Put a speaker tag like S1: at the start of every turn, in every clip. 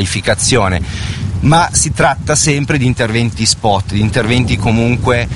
S1: riqualificazione, ma si tratta sempre di interventi spot, di interventi comunque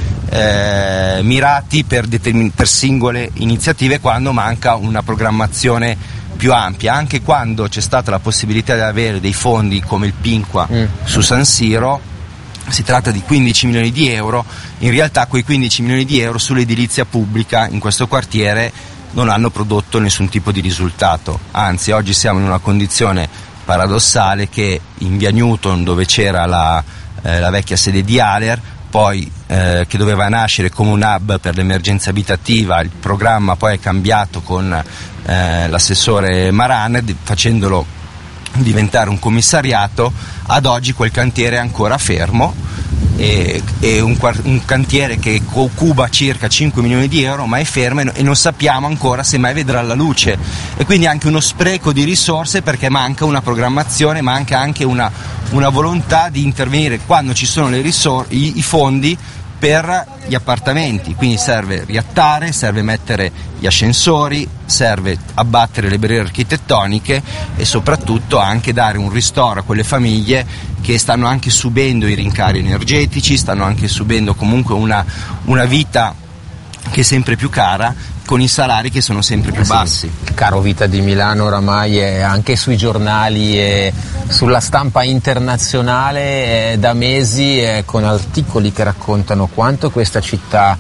S1: mirati per singole iniziative, quando manca una programmazione più ampia. Anche quando c'è stata la possibilità di avere dei fondi come il Pinqua su San Siro, si tratta di 15 milioni di euro, in realtà quei 15 milioni di euro sull'edilizia pubblica in questo quartiere non hanno prodotto nessun tipo di risultato, anzi oggi siamo in una condizione paradossale che in via Newton, dove c'era la vecchia sede di Aler, poi che doveva nascere come un hub per l'emergenza abitativa, il programma poi è cambiato con l'assessore Maran, facendolo diventare un commissariato. Ad oggi quel cantiere è ancora fermo, è un cantiere che cuba circa 5 milioni di euro, ma è fermo e non sappiamo ancora se mai vedrà la luce, e quindi anche uno spreco di risorse, perché manca una programmazione, manca anche una volontà di intervenire quando ci sono i fondi per gli appartamenti. Quindi serve riattare, serve mettere gli ascensori, serve abbattere le barriere architettoniche e soprattutto anche dare un ristoro a quelle famiglie che stanno anche subendo i rincari energetici, stanno anche subendo comunque una vita che è sempre più cara, con i salari che sono sempre più bassi.
S2: Il caro vita di Milano oramai è anche sui giornali e sulla stampa internazionale da mesi, con articoli che raccontano quanto questa città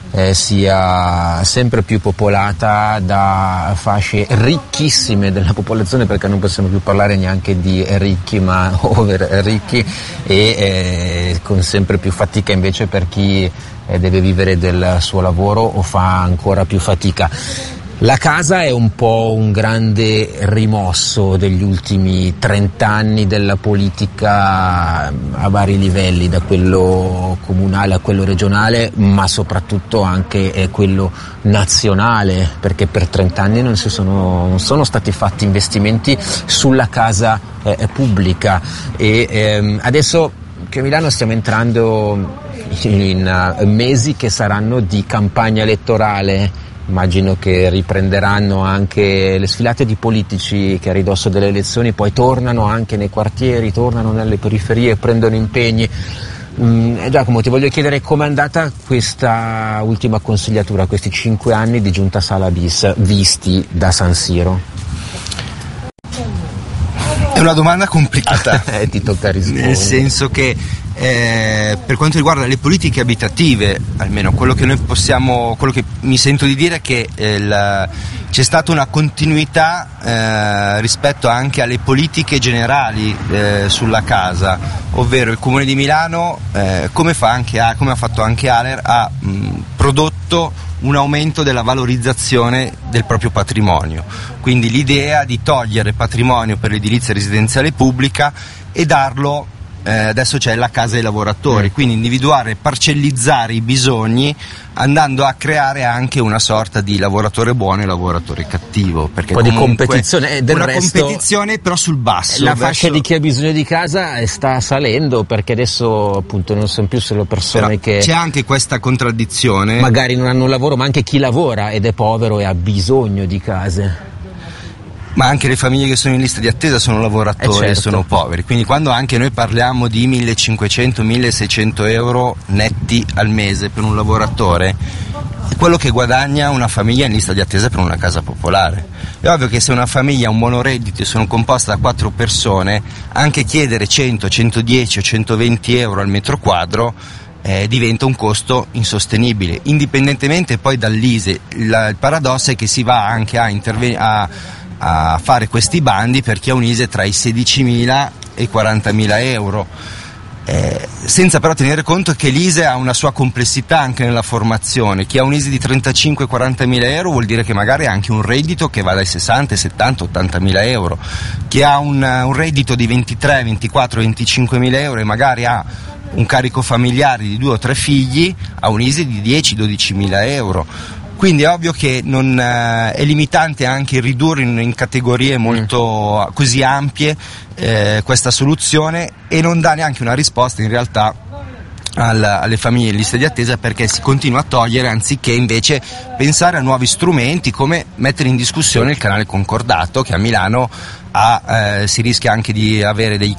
S2: sia sempre più popolata da fasce ricchissime della popolazione, perché non possiamo più parlare neanche di ricchi ma over ricchi, e con sempre più fatica invece per chi deve vivere del suo lavoro o fa ancora più fatica. La casa è un po' un grande rimosso degli ultimi 30 anni della politica a vari livelli, da quello comunale a quello regionale, ma soprattutto anche quello nazionale, perché per 30 anni non sono stati fatti investimenti sulla casa pubblica, e adesso che a Milano stiamo entrando in mesi che saranno di campagna elettorale. Immagino che riprenderanno anche le sfilate di politici che a ridosso delle elezioni poi tornano anche nei quartieri, tornano nelle periferie, prendono impegni. Giacomo, ti voglio chiedere com'è andata questa ultima consigliatura, questi 5 anni di Giunta Sala Bis visti da San Siro.
S1: È una domanda complicata.
S2: Ti tocca rispondere.
S1: Nel senso che per quanto riguarda le politiche abitative, almeno quello che mi sento di dire è che c'è stata una continuità rispetto anche alle politiche generali sulla casa, ovvero il Comune di Milano, come ha fatto anche Aler, ha prodotto un aumento della valorizzazione del proprio patrimonio, quindi l'idea di togliere patrimonio per l'edilizia residenziale pubblica e darlo, adesso c'è la casa dei lavoratori, quindi individuare e parcellizzare i bisogni, andando a creare anche una sorta di lavoratore buono e lavoratore cattivo, perché
S2: un po' di competizione, del
S1: una
S2: resto
S1: competizione però sul basso.
S2: La fascia di chi ha bisogno di casa sta salendo, perché adesso appunto non sono più solo persone
S1: però
S2: che
S1: c'è anche questa contraddizione,
S2: magari non hanno un lavoro, ma anche chi lavora ed è povero e ha bisogno di case.
S1: Ma anche le famiglie che sono in lista di attesa sono lavoratori,
S2: certo.
S1: Sono poveri, quindi quando anche noi parliamo di 1.500-1.600 euro netti al mese per un lavoratore, è quello che guadagna una famiglia in lista di attesa per una casa popolare. È ovvio che se una famiglia ha un monoreddito e sono composta da 4 persone, anche chiedere 100, 110 o 120 euro al metro quadro diventa un costo insostenibile, indipendentemente poi dall'ISEE. Il paradosso è che si va anche a fare questi bandi per chi ha un ISEE tra i 16.000 e i 40.000 euro, senza però tenere conto che l'ISEE ha una sua complessità anche nella formazione. Chi ha un ISEE di 35-40.000 euro vuol dire che magari ha anche un reddito che va dai 60, 70, 80.000 euro. Chi ha un reddito di 23, 24, 25.000 euro e magari ha un carico familiare di 2 o 3 figli ha un ISEE di 10-12.000 euro. Quindi è ovvio che è limitante anche ridurre in categorie molto così ampie questa soluzione, e non dà neanche una risposta in realtà alle famiglie in lista di attesa, perché si continua a togliere anziché invece pensare a nuovi strumenti, come mettere in discussione il canale concordato, che a Milano si rischia anche di avere dei